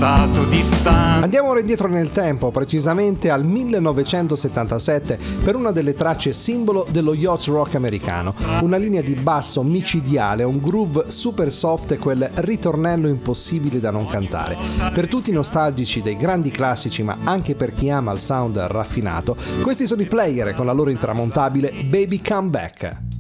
stato distante. Andiamo ora indietro nel tempo, precisamente al 1977, per una delle tracce simbolo dello yacht rock americano. Una linea di basso micidiale, un groove super soft e quel ritornello impossibile da non cantare. Per tutti i nostalgici dei grandi classici, ma anche per chi ama il sound raffinato, questi sono i Player con la loro intramontabile Baby Come Back.